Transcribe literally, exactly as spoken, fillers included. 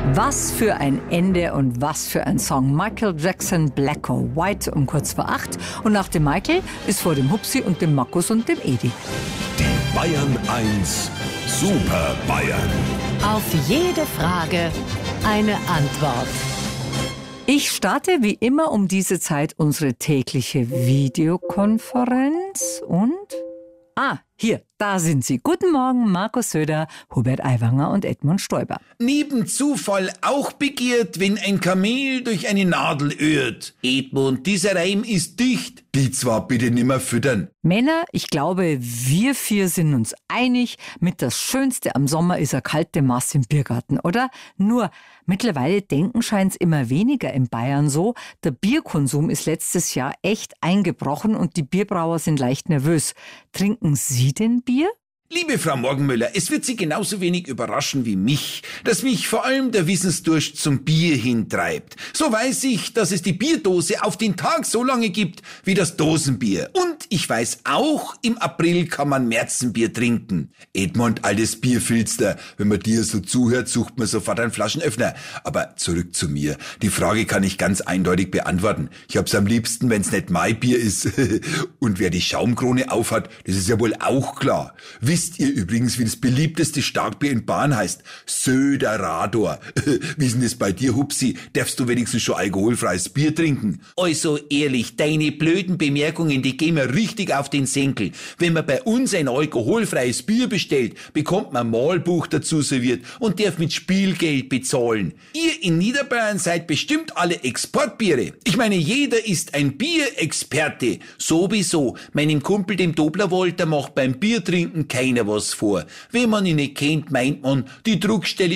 Was für ein Ende und was für ein Song. Michael Jackson, Black or White um kurz vor acht. Und nach dem Michael ist vor dem Hupsi und dem Markus und dem Edi. Die Bayern eins Super Bayern. Auf jede Frage eine Antwort. Ich starte wie immer um diese Zeit unsere tägliche Videokonferenz und... Ah, hier, da sind sie. Guten Morgen, Markus Söder, Hubert Aiwanger und Edmund Stoiber. Neben Zufall auch begehrt, wenn ein Kamel durch eine Nadel irrt. Edmund, dieser Reim ist dicht. Die zwar bitte nimmer füttern. Männer, ich glaube, wir vier sind uns einig, mit das Schönste am Sommer ist eine kalte Maß im Biergarten, oder? Nur, mittlerweile denken scheint's immer weniger in Bayern so. Der Bierkonsum ist letztes Jahr echt eingebrochen und die Bierbrauer sind leicht nervös. Trinken Sie denn Bier? Liebe Frau Morgenmüller, es wird Sie genauso wenig überraschen wie mich, dass mich vor allem der Wissensdurst zum Bier hintreibt. So weiß ich, dass es die Bierdose auf den Tag so lange gibt wie das Dosenbier. Und ich weiß auch, im April kann man Märzenbier trinken. Edmund, altes Bierfilster, wenn man dir so zuhört, sucht man sofort einen Flaschenöffner. Aber zurück zu mir. Die Frage kann ich ganz eindeutig beantworten. Ich hab's am liebsten, wenn's nicht mein Bier ist. Und wer die Schaumkrone aufhat, das ist ja wohl auch klar. Wisst ihr übrigens, wie das beliebteste Starkbier in Bayern heißt? Söderador. Wie ist denn das bei dir, Hupsi? Darfst du wenigstens schon alkoholfreies Bier trinken? Also ehrlich, deine blöden Bemerkungen, die gehen mir richtig auf den Senkel. Wenn man bei uns ein alkoholfreies Bier bestellt, bekommt man ein Mahlbuch dazu serviert und darf mit Spielgeld bezahlen. Ihr in Niederbayern seid bestimmt alle Exportbiere. Ich meine, jeder ist ein Bierexperte. Sowieso. Meinem Kumpel, dem Doblerwolter, macht beim Biertrinken keiner was vor. Wenn man ihn nicht kennt, meint man, die Druckstelle